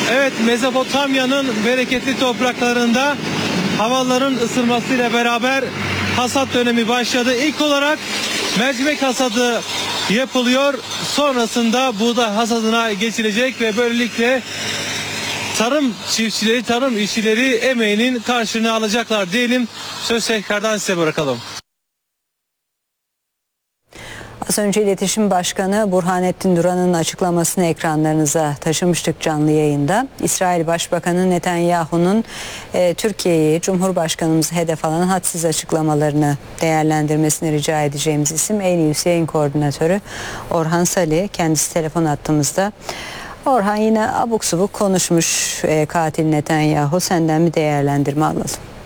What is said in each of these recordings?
Evet, Mezopotamya'nın bereketli topraklarında havaların ısınmasıyla beraber hasat dönemi başladı. İlk olarak mercimek hasadı yapılıyor. Sonrasında buğday hasadına geçilecek ve böylelikle tarım çiftçileri, tarım işçileri emeğinin karşılığını alacaklar diyelim. Söz tekrardan size bırakalım. Az önce İletişim Başkanı Burhanettin Duran'ın açıklamasını ekranlarınıza taşımıştık canlı yayında. İsrail Başbakanı Netanyahu'nun Türkiye'yi, Cumhurbaşkanımızı hedef alan hadsiz açıklamalarını değerlendirmesini rica edeceğimiz isim En-News yayın koordinatörü Orhan Salih. Kendisi telefon hattımızda. Orhan, yine abuk subuk konuşmuş katil Netanyahu. Senden bir değerlendirme alalım.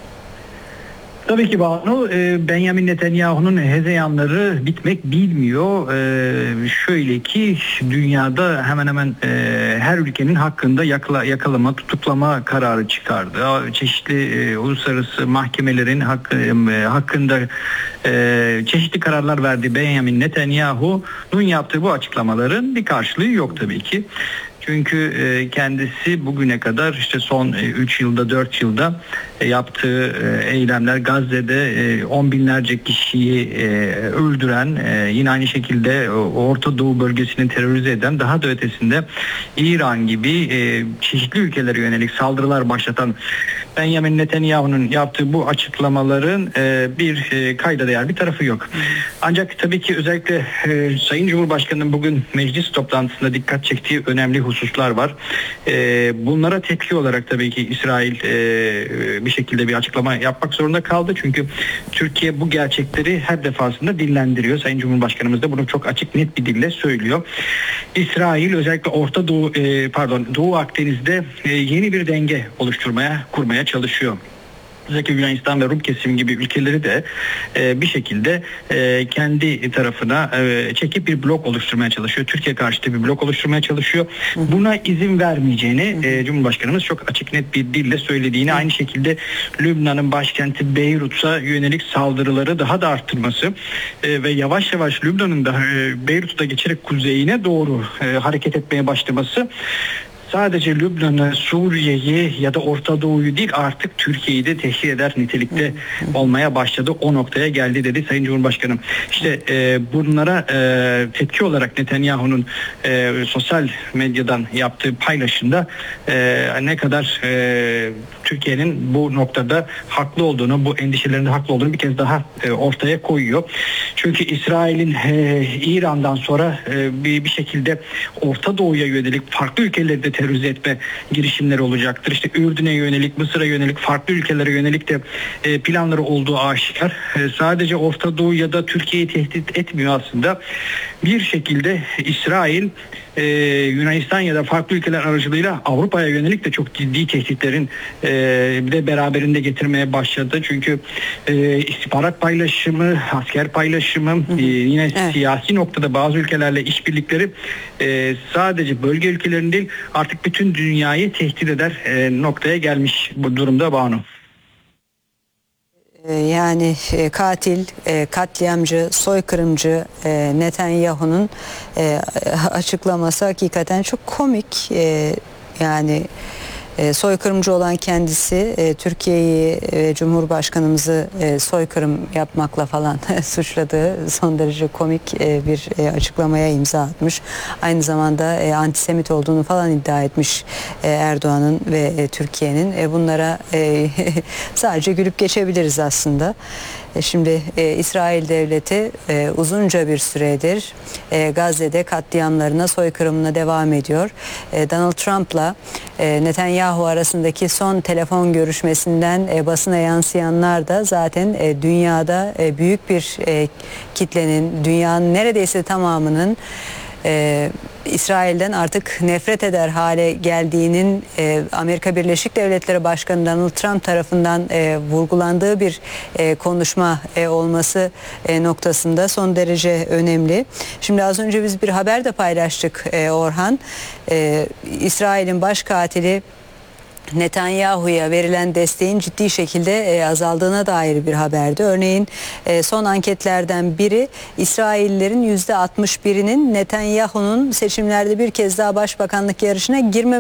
Tabii ki Banu, Benjamin Netanyahu'nun hezeyanları bitmek bilmiyor. Şöyle ki dünyada hemen hemen her ülkenin hakkında yakalama, tutuklama kararı çıkardı. Çeşitli uluslararası mahkemelerin hakkında çeşitli kararlar verdi Benjamin Netanyahu'nun yaptığı bu açıklamaların bir karşılığı yok tabii ki. Çünkü kendisi bugüne kadar işte son 3 yılda 4 yılda yaptığı eylemler, Gazze'de 10 binlerce kişiyi öldüren, yine aynı şekilde Orta Doğu bölgesini terörize eden, daha da ötesinde İran gibi çeşitli ülkelere yönelik saldırılar başlatan Benjamin Netanyahu'nun yaptığı bu açıklamaların bir kayda değer bir tarafı yok. Ancak tabii ki özellikle Sayın Cumhurbaşkanı'nın bugün meclis toplantısında dikkat çektiği önemli hususlar var. Bunlara tepki olarak tabii ki İsrail bir şekilde bir açıklama yapmak zorunda kaldı. Çünkü Türkiye bu gerçekleri her defasında dillendiriyor. Sayın Cumhurbaşkanımız da bunu çok açık, net bir dille söylüyor. İsrail özellikle Doğu Akdeniz'de yeni bir denge kurmaya çalışıyor. Özellikle Yunanistan ve Rum kesimi gibi ülkeleri de bir şekilde kendi tarafına çekip bir blok oluşturmaya çalışıyor. Türkiye karşıtı bir blok oluşturmaya çalışıyor. Buna izin vermeyeceğini Cumhurbaşkanımız çok açık, net bir dille söylediğini, aynı şekilde Lübnan'ın başkenti Beyrut'a yönelik saldırıları daha da arttırması ve yavaş yavaş Lübnan'ın da Beyrut'ta geçerek kuzeyine doğru hareket etmeye başlaması sadece Lübnan'ı, Suriye'yi ya da Orta Doğu'yu değil, artık Türkiye'yi de tehdit eder nitelikte olmaya başladı. O noktaya geldi dedi Sayın Cumhurbaşkanım. İşte bunlara tepki olarak Netanyahu'nun sosyal medyadan yaptığı paylaşımda ne kadar Türkiye'nin bu noktada haklı olduğunu, bu endişelerinde haklı olduğunu bir kez daha ortaya koyuyor. Çünkü İsrail'in İran'dan sonra bir şekilde Orta Doğu'ya yönelik farklı ülkeleri de terörize etme girişimleri olacaktır. İşte Ürdün'e yönelik, Mısır'a yönelik, farklı ülkelere yönelik de planları olduğu aşikar. Sadece Orta Doğu ya da Türkiye'yi tehdit etmiyor aslında. Bir şekilde İsrail Yunanistan ya da farklı ülkeler aracılığıyla Avrupa'ya yönelik de çok ciddi tehditlerin de beraberinde getirmeye başladı. Çünkü istihbarat paylaşımı, asker paylaşımı, yine siyasi noktada bazı ülkelerle işbirlikleri sadece bölge ülkelerini değil, artık bütün dünyayı tehdit eder noktaya gelmiş bu durumda Banu. Yani katil, katliamcı, soykırımcı Netanyahu'nun açıklaması hakikaten çok komik. Yani soykırımcı olan kendisi Türkiye'yi, Cumhurbaşkanımızı soykırım yapmakla falan suçladığı son derece komik bir açıklamaya imza atmış. Aynı zamanda antisemit olduğunu falan iddia etmiş Erdoğan'ın ve Türkiye'nin. Bunlara sadece gülüp geçebiliriz aslında. Şimdi İsrail devleti uzunca bir süredir Gazze'de katliamlarına, soykırımına devam ediyor. Donald Trump'la Netanyahu arasındaki son telefon görüşmesinden basına yansıyanlar da zaten dünyada büyük bir kitlenin, dünyanın neredeyse tamamının İsrail'den artık nefret eder hale geldiğinin Amerika Birleşik Devletleri Başkanı Donald Trump tarafından vurgulandığı bir konuşma olması noktasında son derece önemli. Şimdi az önce biz bir haber de paylaştık Orhan. İsrail'in baş katili Netanyahu'ya verilen desteğin ciddi şekilde azaldığına dair bir haberdi. Örneğin son anketlerden biri İsraillerin %61'inin Netanyahu'nun seçimlerde bir kez daha başbakanlık yarışına girmemesi